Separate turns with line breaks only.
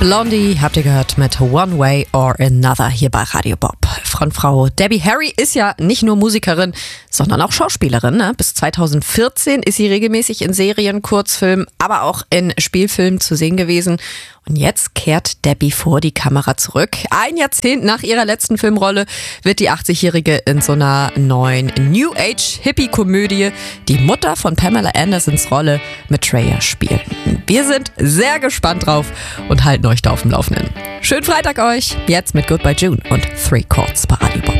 Blondie habt ihr gehört mit One Way or Another hier bei Radio Bob. Frontfrau Debbie Harry ist ja nicht nur Musikerin, sondern auch Schauspielerin. Ne? Bis 2014 ist sie regelmäßig in Serien, Kurzfilmen, aber auch in Spielfilmen zu sehen gewesen. Und jetzt kehrt Debbie vor die Kamera zurück. Ein Jahrzehnt nach ihrer letzten Filmrolle wird die 80-Jährige in so einer neuen New Age Hippie-Komödie die Mutter von Pamela Andersons Rolle Maitreya spielen. Wir sind sehr gespannt drauf und halten euch da auf dem Laufenden. Schönen Freitag euch, jetzt mit Goodbye June und 3 Chords bei Radio Bob.